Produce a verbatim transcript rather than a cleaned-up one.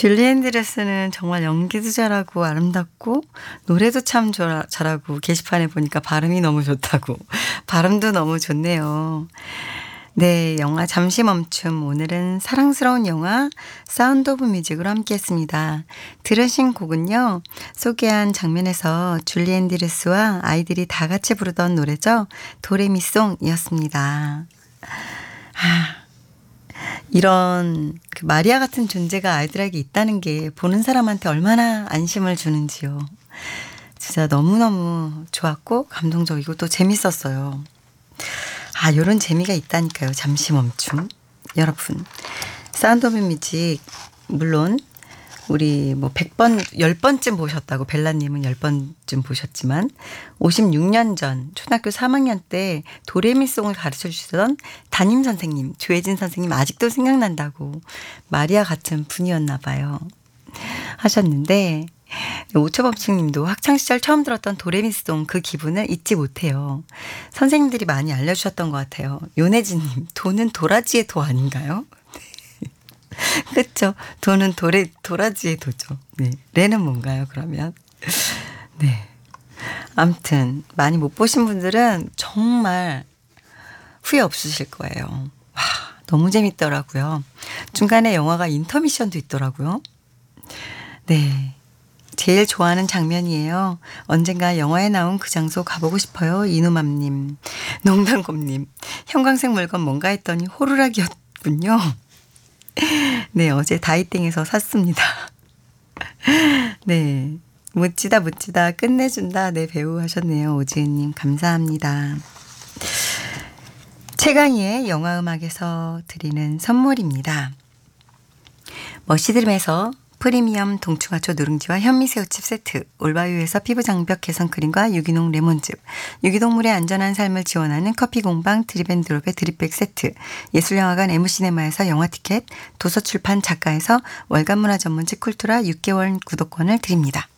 줄리 앤드레스는 정말 연기도 잘하고 아름답고 노래도 참 조- 잘하고 게시판에 보니까 발음이 너무 좋다고. 발음도 너무 좋네요. 네, 영화 잠시 멈춤. 오늘은 사랑스러운 영화 사운드 오브 뮤직으로 함께했습니다. 들으신 곡은요. 소개한 장면에서 줄리 앤드레스와 아이들이 다 같이 부르던 노래죠. 도레미송이었습니다. 아, 이런 그 마리아 같은 존재가 아이들에게 있다는 게 보는 사람한테 얼마나 안심을 주는지요. 진짜 너무너무 좋았고 감동적이고 또 재밌었어요. 아, 이런 재미가 있다니까요. 잠시 멈춤. 여러분, 사운드 오브 뮤직 물론 우리 뭐 백 번, 십 번쯤 보셨다고 벨라님은 십 번쯤 보셨지만 오십육 년 전 초등학교 삼 학년 때 도레미송을 가르쳐 주시던 담임 선생님, 조혜진 선생님 아직도 생각난다고 마리아 같은 분이었나 봐요. 하셨는데 오초범칙님도 학창시절 처음 들었던 도레미송 그 기분을 잊지 못해요. 선생님들이 많이 알려주셨던 것 같아요. 요네진님, 도는 도라지의 도 아닌가요? 그렇죠. 도는 도레, 도라지의 도죠. 네. 레는 뭔가요, 그러면? 네. 아무튼 많이 못 보신 분들은 정말 후회 없으실 거예요. 와, 너무 재밌더라고요. 중간에 영화가 인터미션도 있더라고요. 네. 제일 좋아하는 장면이에요. 언젠가 영화에 나온 그 장소 가보고 싶어요. 이누맘님. 농담곰님. 형광색 물건 뭔가 했더니 호루라기였군요. 네, 어제 다이땡에서 샀습니다. 네, 멋지다 멋지다 끝내준다. 네, 배우 하셨네요. 오지은님 감사합니다. 최강희의 영화음악에서 드리는 선물입니다. 머시드림에서 프리미엄 동충하초 누룽지와 현미새우칩 세트, 올바유에서 피부장벽 개선 크림과 유기농 레몬즙, 유기동물의 안전한 삶을 지원하는 커피공방 드립앤드롭의 드립백 세트, 예술영화관 에무시네마에서 영화티켓, 도서출판 작가에서 월간문화 전문지 쿨투라 육 개월 구독권을 드립니다.